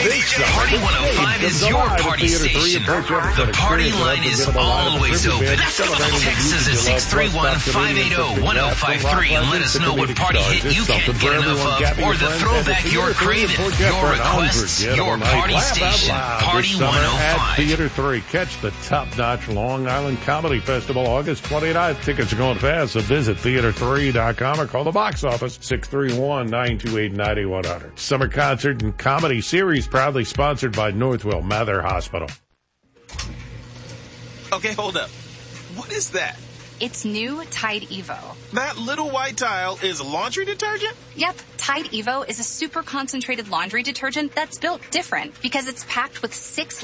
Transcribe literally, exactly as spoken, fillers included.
Party one oh five is your party station. The party line is always open. Text us at six three one, five eight zero, one zero five three and let us know what party hit you can't get enough of, or the throwback you're craving. Your requests, your party station. Party one oh five. Theater three. Catch the top-notch Long Island Comedy Festival August twenty-ninth. Tickets are going fast, so visit theater three dot com or call the box office six three one, nine two eight, nine one zero zero. Summer concert and comedy series proudly sponsored by Northwell Mather Hospital. Okay, hold up. What is that? It's new Tide Evo. That little white tile is laundry detergent? Yep, Tide Evo is a super concentrated laundry detergent that's built different because it's packed with six